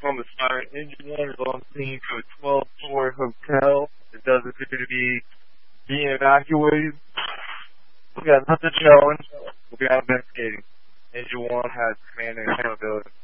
Columbus Fire. Engine 1 is on scene to a 12-story hotel. It does appear to be being evacuated. We got nothing showing. We'll be out investigating. Engine 1 has command and accountability.